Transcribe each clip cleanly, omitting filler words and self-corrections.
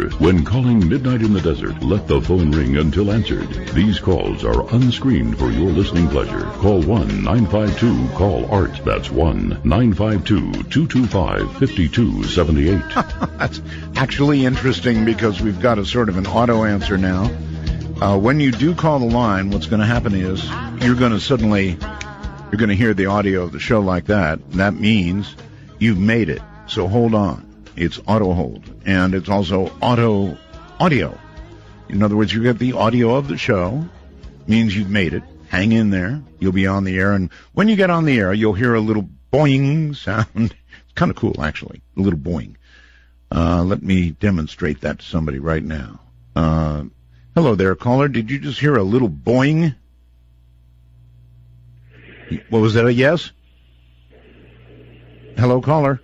When calling Midnight in the Desert, let the phone ring until answered. These calls are unscreened for your listening pleasure. Call 1-952-CALL-ART. That's 1-952-225-5278. That's actually interesting because we've got a sort of an auto answer now. When you do call the line, what's going to happen is you're going to hear the audio of the show like that. That means you've made it. So hold on. It's auto hold. And it's also auto audio. In other words, you get the audio of the show. Means you've made it. Hang in there. You'll be on the air. And when you get on the air, you'll hear a little boing sound. It's kind of cool, actually. A little boing. Let me demonstrate that to somebody right now. Hello there, caller. Did you just hear a little boing? What was that, a yes? Hello, caller.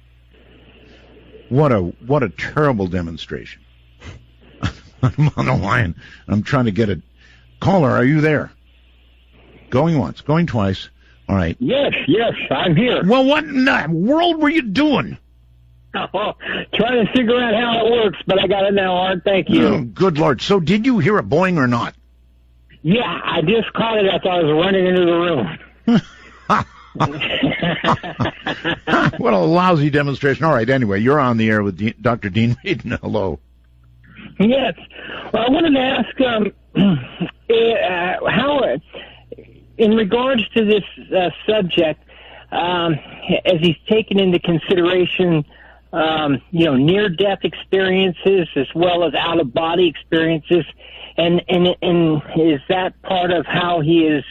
What a terrible demonstration. I'm on the line. I'm trying to get a caller. Are you there? Going once, going twice. All right. Yes, I'm here. Well, what in the world were you doing? Oh, trying to figure out how it works, but I got it now, Art. Thank you. Oh, good Lord. So did you hear a boing or not? Yeah, I just caught it after I was running into the room. What a lousy demonstration. All right, anyway, you're on the air with Dr. Dean Maiden. Hello. Yes. Well, I wanted to ask how, in regards to this subject, as he's taken into consideration, near-death experiences as well as out-of-body experiences, and is that part of how he is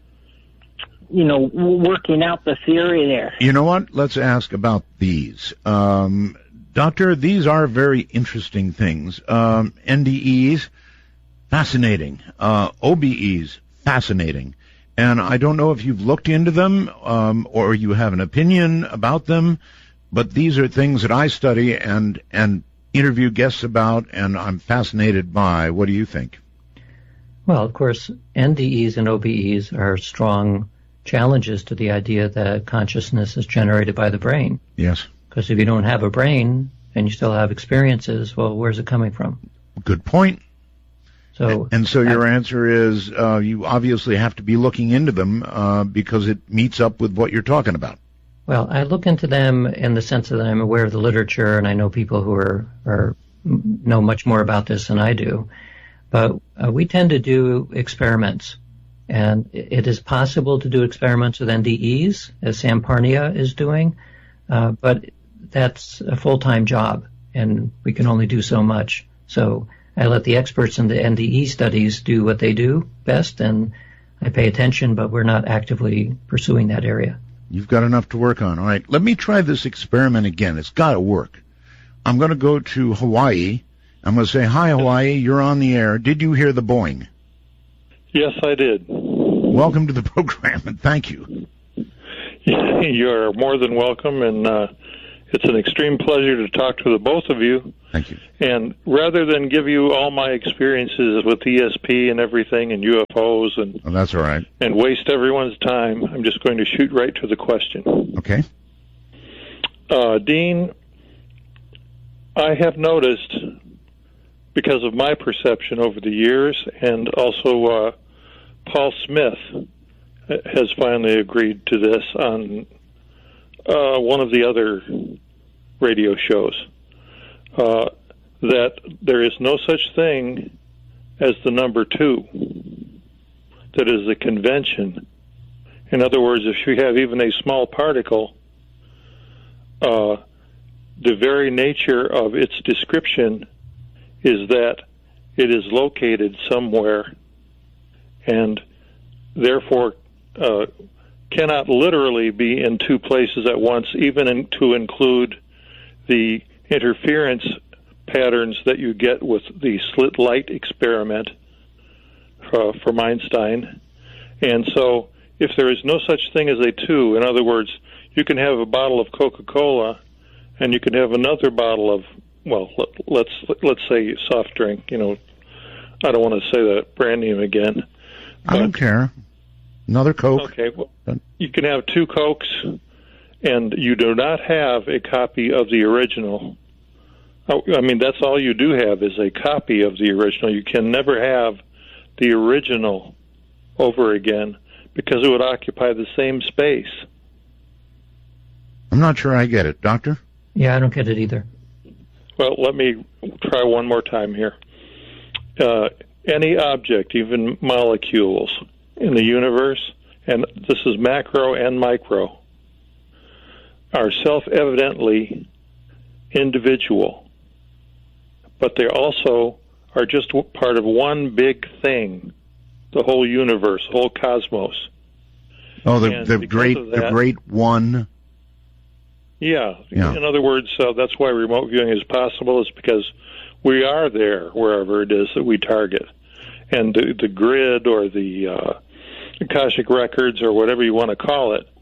working out the theory there? You know what? Let's ask about these. Doctor, these are very interesting things. NDEs, fascinating. OBEs, fascinating. And I don't know if you've looked into them or you have an opinion about them, but these are things that I study and interview guests about, and I'm fascinated by. What do you think? Well, of course, NDEs and OBEs are strong challenges to the idea that consciousness is generated by the brain. Yes. Because if you don't have a brain and you still have experiences, well, where's it coming from? Good point. So your answer is you obviously have to be looking into them because it meets up with what you're talking about. Well, I look into them in the sense that I'm aware of the literature and I know people who know much more about this than I do. But we tend to do experiments. And it is possible to do experiments with NDEs, as Sam Parnia is doing, but that's a full-time job, and we can only do so much. So I let the experts in the NDE studies do what they do best, and I pay attention, but we're not actively pursuing that area. You've got enough to work on. All right, let me try this experiment again. It's got to work. I'm going to go to Hawaii. I'm going to say, hi, Hawaii, you're on the air. Did you hear the boing? Yes, I did. Welcome to the program, and thank you. You're more than welcome, and it's an extreme pleasure to talk to the both of you. Thank you. And rather than give you all my experiences with ESP and everything and UFOs and that's all right, and waste everyone's time, I'm just going to shoot right to the question. Okay. Dean, I have noticed, because of my perception over the years, and also Paul Smith has finally agreed to this on one of the other radio shows, that there is no such thing as the number 2. That is the convention. In other words, if you have even a small particle, the very nature of its description is that it is located somewhere and therefore cannot literally be in two places at once, even to include the interference patterns that you get with the slit light experiment from Einstein. And so if there is no such thing as a 2, in other words, you can have a bottle of Coca-Cola and you can have another bottle of, well, let's say soft drink. I don't want to say that brand name again. I don't care. Another Coke. Okay, well, you can have 2 Cokes, and you do not have a copy of the original I mean, that's all you do have is a copy of the original. You can never have the original over again because it would occupy the same space. I'm not sure I get it. Doctor? Yeah, I don't get it either. Well, let me try one more time here. Any object, even molecules in the universe, and this is macro and micro, are self-evidently individual, but they also are just part of one big thing, the whole universe, the whole cosmos. Oh, the great one. Yeah. In other words, that's why remote viewing is possible, is because we are there wherever it is that we target. And the grid or the Akashic records or whatever you want to call it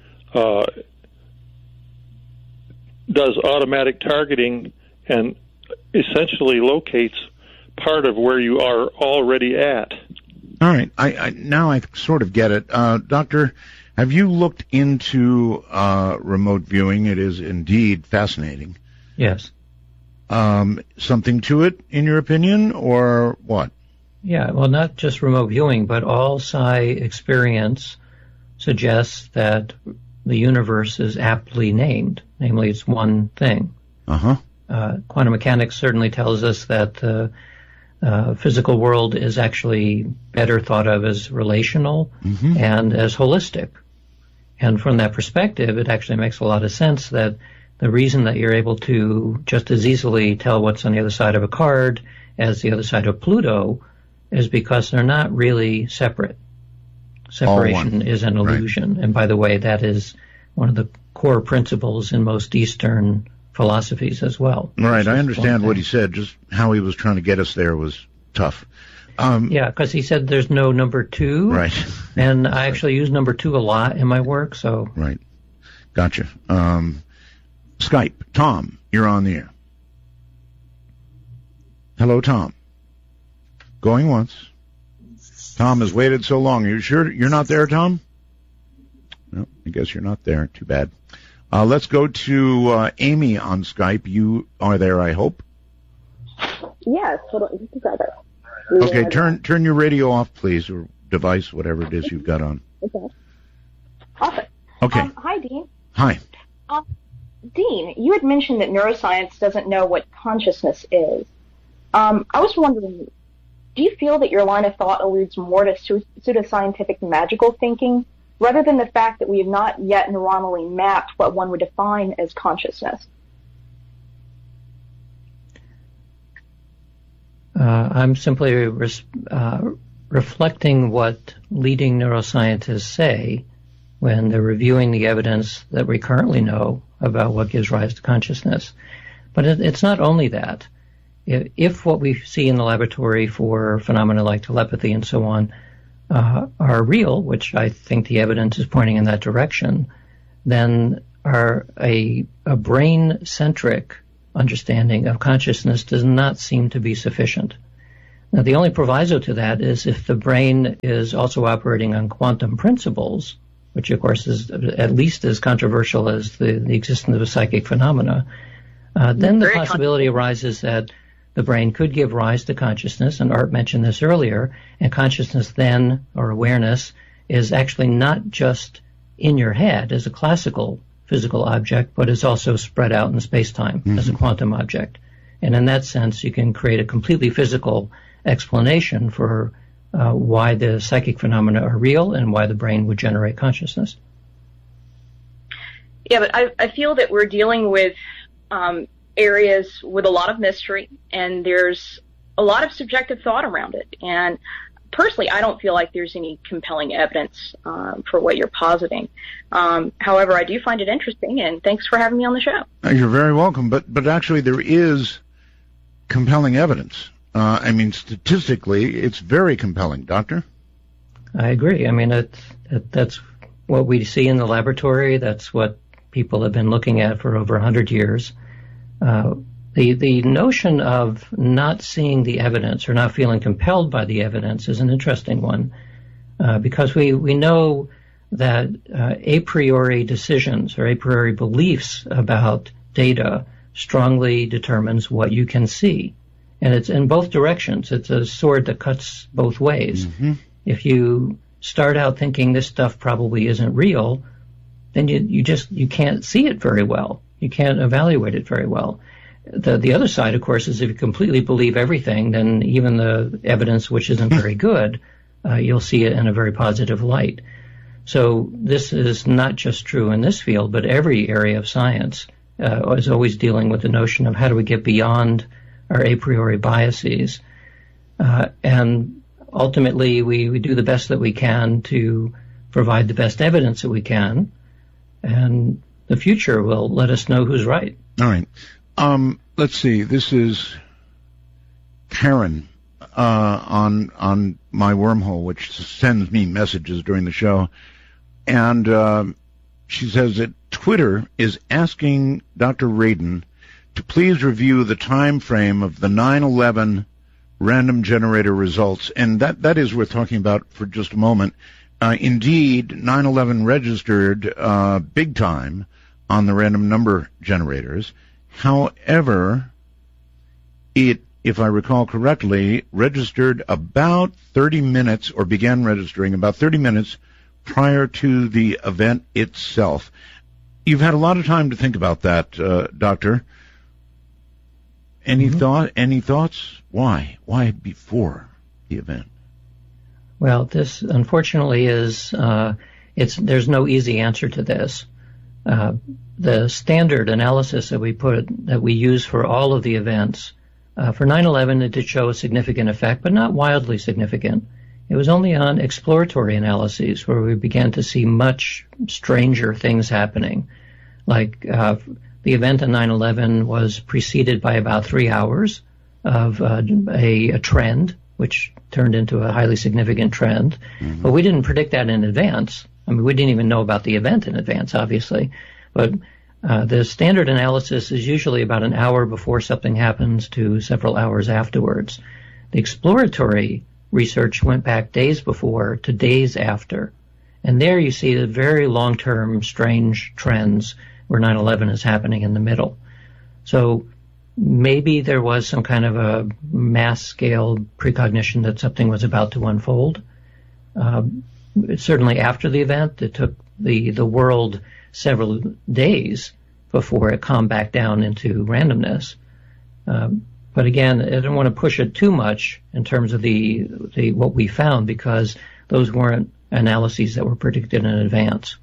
does automatic targeting and essentially locates part of where you are already at. All right. Now I sort of get it. Doctor, have you looked into remote viewing? It is indeed fascinating. Yes. Something to it, in your opinion, or what? Yeah, well, not just remote viewing, but all psi experience suggests that the universe is aptly named. Namely, it's one thing. Quantum mechanics certainly tells us that the physical world is actually better thought of as relational and as holistic. And from that perspective, it actually makes a lot of sense that the reason that you're able to just as easily tell what's on the other side of a card as the other side of Pluto is because they're not really separate. Separation is an illusion. Right. And by the way, that is one of the core principles in most Eastern philosophies as well. Right, I understand what he said. Just how he was trying to get us there was tough. Yeah, because he said there's no number two. Right. And I actually use number two a lot in my work, so. Right. Gotcha. Skype. Tom, you're on the air. Hello, Tom. Going once. Tom has waited so long. Are you sure you're not there, Tom? No, I guess you're not there. Too bad. Let's go to Amy on Skype. You are there, I hope. Yes. Hold on. Just a second. Okay, turn your radio off, please, or device, whatever it is you've got on. Okay. Awesome. Okay. Hi, Dean. Hi. Dean, you had mentioned that neuroscience doesn't know what consciousness is. I was wondering, do you feel that your line of thought alludes more to pseudoscientific magical thinking rather than the fact that we have not yet neuronally mapped what one would define as consciousness? I'm simply reflecting what leading neuroscientists say when they're reviewing the evidence that we currently know about what gives rise to consciousness. But it's not only that. If what we see in the laboratory for phenomena like telepathy and so on are real, which I think the evidence is pointing in that direction, then a brain-centric understanding of consciousness does not seem to be sufficient. Now, the only proviso to that is if the brain is also operating on quantum principles, which of course is at least as controversial as the existence of a psychic phenomena, then the possibility arises that the brain could give rise to consciousness, and Art mentioned this earlier, and consciousness then, or awareness, is actually not just in your head as a classical physical object, but is also spread out in space-time as a quantum object. And in that sense, you can create a completely physical explanation for why the psychic phenomena are real and why the brain would generate consciousness. Yeah, but I feel that we're dealing with areas with a lot of mystery, and there's a lot of subjective thought around it. And personally, I don't feel like there's any compelling evidence for what you're positing. However, I do find it interesting, and thanks for having me on the show. You're very welcome. But actually, there is compelling evidence. I mean, statistically, it's very compelling, Doctor. I agree. I mean, that's what we see in the laboratory. That's what people have been looking at for over 100 years. The notion of not seeing the evidence or not feeling compelled by the evidence is an interesting one, because we know that a priori decisions or a priori beliefs about data strongly determines what you can see. And it's in both directions. It's a sword that cuts both ways. Mm-hmm. If you start out thinking this stuff probably isn't real, then you can't see it very well. You can't evaluate it very well. The other side, of course, is if you completely believe everything, then even the evidence which isn't very good, you'll see it in a very positive light. So this is not just true in this field, but every area of science is always dealing with the notion of how do we get beyond our a priori biases. And ultimately, we do the best that we can to provide the best evidence that we can, and the future will let us know who's right. All right. Let's see. This is Karen on my wormhole, which sends me messages during the show. And she says that Twitter is asking Dr. Radin to please review the time frame of the 9/11 random generator results. And that is worth talking about for just a moment. Indeed, 9/11 registered big time on the random number generators. However, it, if I recall correctly, registered about 30 minutes, or began registering about 30 minutes prior to the event itself. You've had a lot of time to think about that, Doctor. Any thoughts? Why? Why before the event? Well, this unfortunately is there's no easy answer to this. The standard analysis that we use for all of the events, for 9/11, it did show a significant effect, but not wildly significant. It was only on exploratory analyses where we began to see much stranger things happening. Like the event on 9/11 was preceded by about 3 hours of a trend, which turned into a highly significant trend. Mm-hmm. But we didn't predict that in advance. I mean, we didn't even know about the event in advance, obviously. But the standard analysis is usually about an hour before something happens to several hours afterwards. The exploratory research went back days before to days after. And there you see the very long-term strange trends where 9/11 is happening in the middle. So maybe there was some kind of a mass-scale precognition that something was about to unfold. Certainly after the event, it took the world several days before it calmed back down into randomness. But again, I don't want to push it too much in terms of the what we found, because those weren't analyses that were predicted in advance.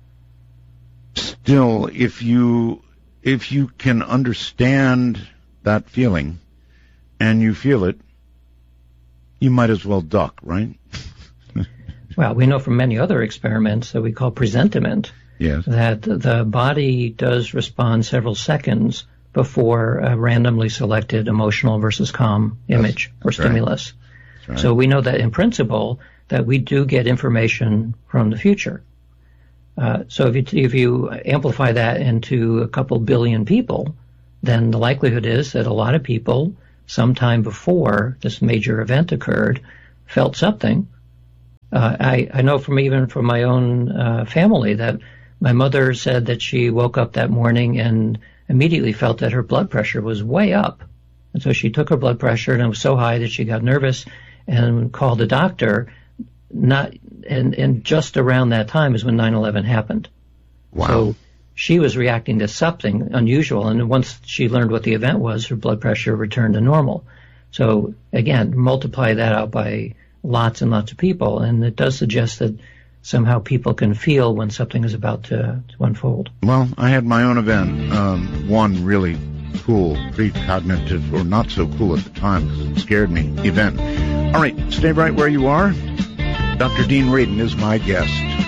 Still, if you can understand that feeling and you feel it, you might as well duck, right? Well, we know from many other experiments that we call presentiment, yes, that the body does respond several seconds before a randomly selected emotional versus calm image or stimulus. Right. So we know that in principle that we do get information from the future. So if you amplify that into a couple billion people, then the likelihood is that a lot of people, sometime before this major event occurred, felt something. I know from my own family that my mother said that she woke up that morning and immediately felt that her blood pressure was way up. And so she took her blood pressure, and it was so high that she got nervous and called the doctor. And just around that time is when 9/11 happened. Wow. So she was reacting to something unusual, and once she learned what the event was, her blood pressure returned to normal. So again, multiply that out by lots and lots of people, and it does suggest that somehow people can feel when something is about to unfold. Well, I had my own event, one really cool, precognitive, or not so cool at the time because it scared me, event. All right, stay right where you are. Dr. Dean Radin is my guest.